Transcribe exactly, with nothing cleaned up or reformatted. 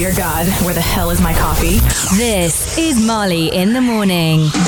dear God, where the hell is my coffee? This is Marley in the Morning.